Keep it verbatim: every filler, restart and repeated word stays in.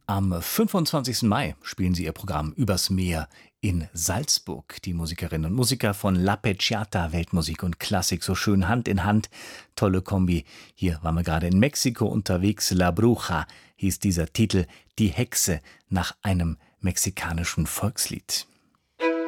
Am fünfundzwanzigsten Mai spielen sie ihr Programm Übers Meer in Salzburg. Die Musikerinnen und Musiker von La Pecciata, Weltmusik und Klassik, so schön Hand in Hand. Tolle Kombi. Hier waren wir gerade in Mexiko unterwegs. La Bruja hieß dieser Titel, die Hexe, nach einem mexikanischen Volkslied.